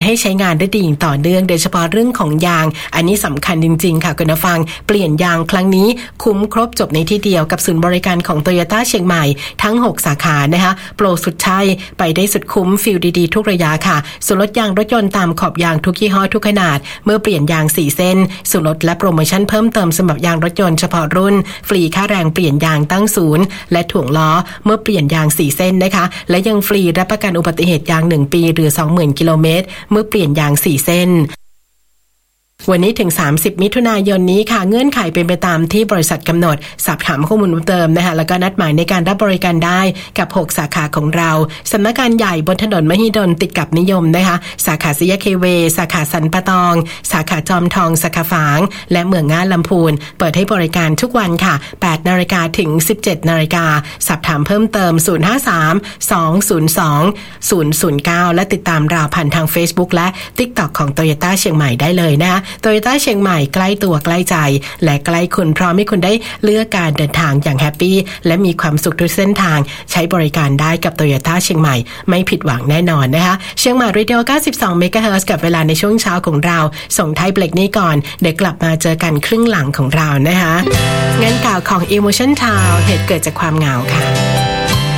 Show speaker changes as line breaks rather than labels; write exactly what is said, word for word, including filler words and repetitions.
ให้ใช้งานได้ดีอย่างต่อเนื่องโดยเฉพาะเรื่องของยางอันนี้สำคัญจริงๆค่ะคุณผู้ฟังเปลี่ยนยางครั้งนี้คุ้มครบจบในที่เดียวกับศูนย์บริการของ Toyota เชียงใหม่ทั้งหกสาขานะคะโปรสุดใช่ไปได้สุดคุ้มฟีลดีๆทุกระยะค่ะส่วนลดยางรถยนต์ตามขอบยางทุกยี่ห้อทุกขนาดเมื่อเปลี่ยนยางสี่เส้นส่วนลดและโปรโมชั่นเพิ่มเติมสำหรับยางรถยนต์เฉพาะรุ่นฟรีค่าแรงเปลี่ยนยางตั้งศูนย์และถ่วงล้อเมื่อเปลี่ยนยางสี่เส้นนะคะและยังฟรีรับประกันอุบัติเหตุยางหนึ่งปีหรือ สองหมื่น กิโลเมตรเมื่อเปลี่ยนยางสี่เส้นวันนี้ถึงสามสิบมิถุนายนนี้ค่ะเงื่อนไขเป็นไปตามที่บริษัทกำหนดสอบถามข้อมูลเติมนะคะแล้วก็นัดหมายในการรับบริการได้กับหกสาขาของเราสำนักงานใหญ่บนถนนมหิดลติดกับนิยมนะคะสาขาศรียะเคเวสาขาสันปะตองสาขาจอมทองสาขาฝางและเมืองง่าลำพูนเปิดให้บริการทุกวันค่ะ แปดนาฬิกาถึง สิบเจ็ดนาฬิกาสอบถามเพิ่มเติมศูนย์ ห้า สาม สอง ศูนย์ สอง ศูนย์ ศูนย์ เก้าและติดตามราวผ่านทาง Facebook และ TikTok ของ Toyota เชียงใหม่ได้เลยนะคะ Toyota เชียงใหม่ใกล้ตัวใกล้ใจและใกล้คุณพร้อมให้คุณได้เลือกการเดินทางอย่างแฮปปี้และมีความสุขทุกเส้นทางใช้บริการได้กับ Toyota เชียงใหม่ไม่ผิดหวังแน่นอนนะคะเชียงใหม่ Radio เก้าสิบสอง เมกะเฮิรตซ์ กับเวลาในช่วงเช้าของเราส่งท้ายเบรกนี้ก่อนเดี๋ยวกลับมาเจอกันครึ่งหลังของเรานะคะงานข่าวของ Emotion Town เหตุเกิดจากความเหงาค่ะ